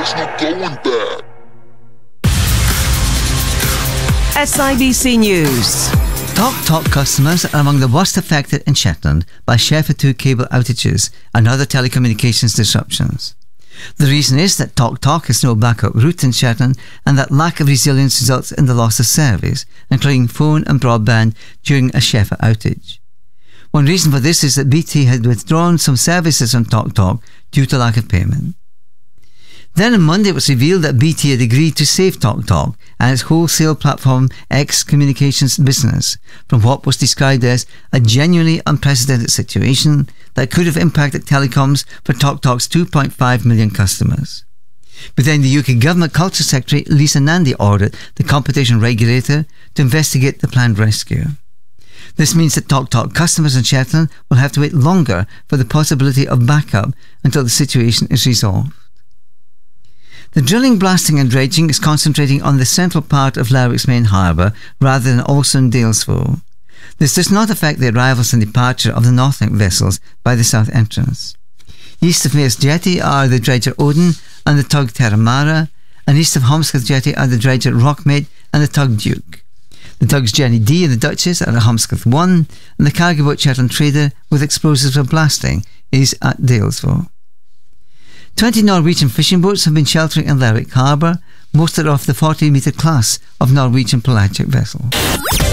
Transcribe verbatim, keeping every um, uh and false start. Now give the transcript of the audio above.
there's no going back. S I B C News. TalkTalk customers are among the worst affected in Shetland by Sheffield two cable outages and other telecommunications disruptions. The reason is that TalkTalk has no backup route in Shetland, and that lack of resilience results in the loss of service, including phone and broadband, during a Sheffield outage. One reason for this is that B T had withdrawn some services from TalkTalk due to lack of payment. Then on Monday it was revealed that B T had agreed to save TalkTalk and its wholesale platform X Communications business from what was described as a genuinely unprecedented situation that could have impacted telecoms for TalkTalk's two point five million customers. But then the U K Government Culture Secretary Lisa Nandy ordered the competition regulator to investigate the planned rescue. This means that TalkTalk customers in Shetland will have to wait longer for the possibility of backup until the situation is resolved. The drilling, blasting and dredging is concentrating on the central part of Lerwick's main harbour rather than also in Dalesford. This does not affect the arrivals and departure of the Northlink vessels by the south entrance. East of Mayors Jetty are the dredger Odin and the tug Terramara, and east of Homscott Jetty are the dredger Rockmate and the tug Duke. The tugs Jenny D and the Duchess are at Homscott one, and the cargo boat Shetland Trader with explosives for blasting is at Dalesford. Twenty Norwegian fishing boats have been sheltering in Lerwick Harbour. Most are off the forty metre class of Norwegian pelagic vessel.